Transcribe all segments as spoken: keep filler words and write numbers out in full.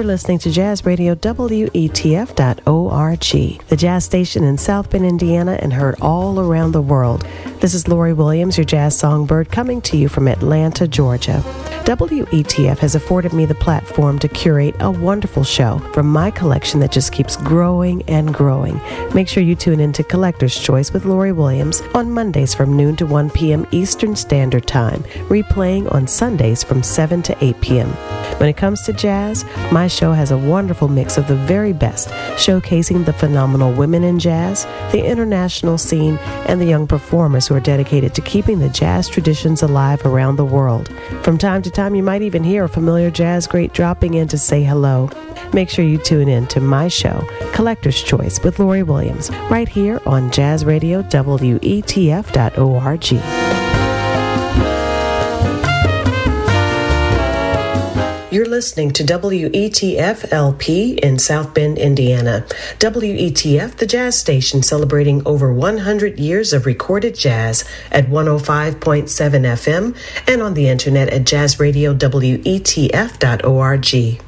You're listening to Jazz Radio W E T F dot org, the jazz station in South Bend, Indiana, and heard all around the world. This is Lori Williams, your jazz songbird, coming to you from Atlanta, Georgia. W E T F has afforded me the platform to curate a wonderful show from my collection that just keeps growing and growing. Make sure you tune in to Collector's Choice with Lori Williams on Mondays from noon to one p.m. Eastern Standard Time, replaying on Sundays from seven to eight p.m. When it comes to jazz, my show has a wonderful mix of the very best, showcasing the phenomenal women in jazz, the international scene, and the young performers who are dedicated to keeping the jazz traditions alive around the world. From time to time, you might even hear a familiar jazz great dropping in to say hello. Make sure you tune in to my show, Collector's Choice with Lori Williams, right here on Jazz Radio W E T F dot org. You're listening to W E T F L P in South Bend, Indiana. W E T F, the jazz station celebrating over one hundred years of recorded jazz at one oh five point seven F M and on the internet at jazz radio W E T F dot org.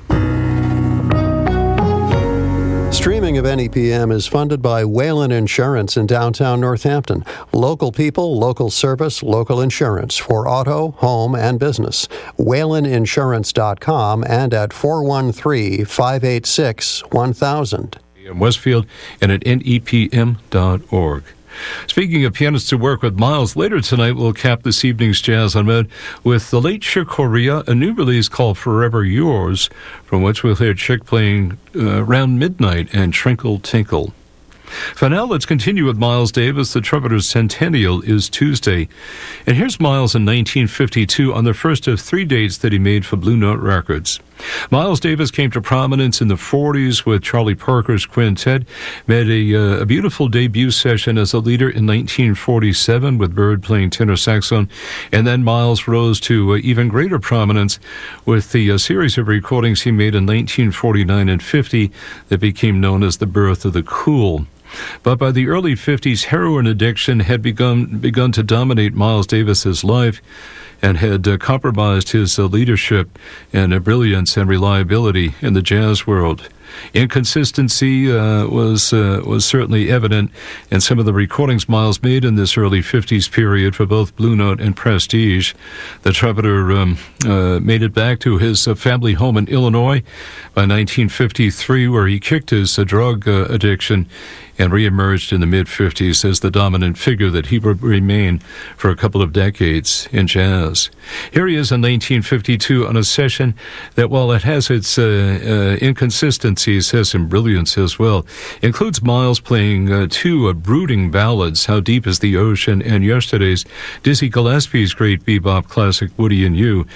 Streaming of N E P M is funded by Whalen Insurance in downtown Northampton. Local people, local service, local insurance for auto, home, and business. Whalen Insurance dot com and at four one three, five eight six, one thousand. In Westfield and at N E P M dot org. Speaking of pianists who work with Miles, later tonight we'll cap this evening's Jazz on Red with the late Chick Corea, a new release called Forever Yours, from which we'll hear Chick playing uh, around midnight and Trinkle Tinkle. For now, let's continue with Miles Davis. The trumpeter's centennial is Tuesday. And here's Miles in nineteen fifty-two on the first of three dates that he made for Blue Note Records. Miles Davis came to prominence in the forties with Charlie Parker's quintet, made a, uh, a beautiful debut session as a leader in nineteen forty-seven with Bird playing tenor saxophone, and then Miles rose to uh, even greater prominence with the uh, series of recordings he made in nineteen forty-nine and fifty that became known as the birth of the cool. But by the early fifties, heroin addiction had begun begun to dominate Miles Davis's life and had uh, compromised his uh, leadership and uh, brilliance and reliability in the jazz world. Inconsistency uh, was uh, was certainly evident in some of the recordings Miles made in this early fifties period for both Blue Note and Prestige. The trumpeter um, uh, made it back to his uh, family home in Illinois by nineteen fifty-three, where he kicked his uh, drug uh, addiction and reemerged in the mid-fifties as the dominant figure that he would remain for a couple of decades in jazz. Here he is in nineteen fifty-two on a session that, while it has its uh, uh, inconsistencies, has some brilliance as well. Includes Miles playing uh, two uh, brooding ballads, How Deep is the Ocean and Yesterday's Dizzy Gillespie's great bebop classic, Woody and You.